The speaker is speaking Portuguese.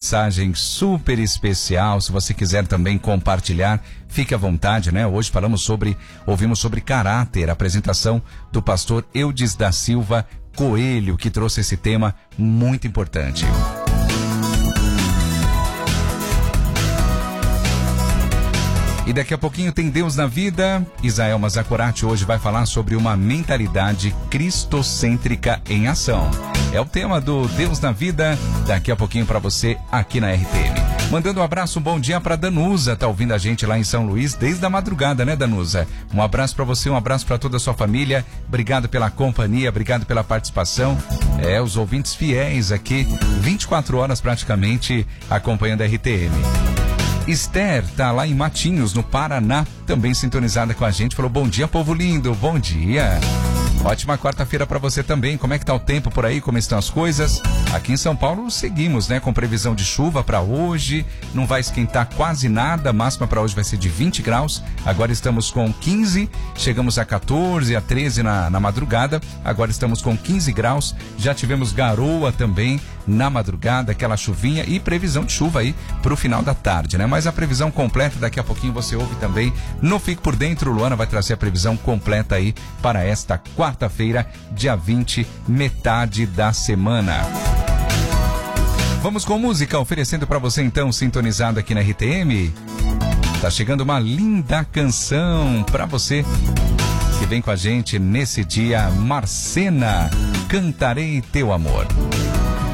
mensagem super especial. Se você quiser também compartilhar, fique à vontade, né? Hoje ouvimos sobre caráter, a apresentação do pastor Eudes da Silva Coelho, que trouxe esse tema muito importante. E daqui a pouquinho tem Deus na Vida. Isael Mazakorati hoje vai falar sobre uma mentalidade cristocêntrica em ação. É o tema do Deus na Vida, daqui a pouquinho para você aqui na RTM. Mandando um abraço, um bom dia para Danusa, tá ouvindo a gente lá em São Luís desde a madrugada, né, Danusa? Um abraço para você, um abraço para toda a sua família. Obrigado pela companhia, obrigado pela participação. Os ouvintes fiéis aqui, 24 horas praticamente acompanhando a RTM. Esther tá lá em Matinhos, no Paraná, também sintonizada com a gente. Falou, bom dia, povo lindo, bom dia. Ótima quarta-feira para você também. Como é que tá o tempo por aí? Como estão as coisas? Aqui em São Paulo seguimos, né? Com previsão de chuva para hoje. Não vai esquentar quase nada. A máxima para hoje vai ser de 20 graus. Agora estamos com 15. Chegamos a 14, a 13 na madrugada. Agora estamos com 15 graus. Já tivemos garoa também na madrugada, aquela chuvinha e previsão de chuva aí pro final da tarde, né? Mas a previsão completa daqui a pouquinho você ouve também no Fique por Dentro. Luana vai trazer a previsão completa aí para esta quarta-feira, dia 20, metade da semana. Vamos com música, oferecendo para você então, sintonizado aqui na RTM. Tá chegando uma linda canção para você que vem com a gente nesse dia. Marcena, Cantarei Teu Amor.